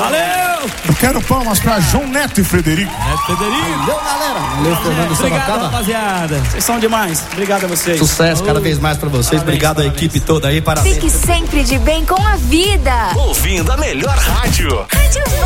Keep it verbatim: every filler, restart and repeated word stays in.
Valeu! Eu quero palmas pra João Neto e Frederico. Neto Frederico. Valeu, galera. Valeu, Fernando Obrigado, Sorocaba. rapaziada. Vocês são demais. Obrigado a vocês. Sucesso cada vez mais pra vocês. Parabéns, Obrigado à parabéns. equipe toda aí. Parabéns. Fique sempre de bem com a vida. Ouvindo a melhor rádio. Rádio